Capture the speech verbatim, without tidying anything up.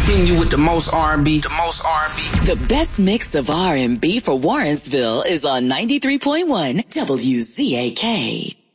Hitting you with the most R and B, the most R and B. The best mix of R and B for Warrensville is on ninety-three point one W Z A K.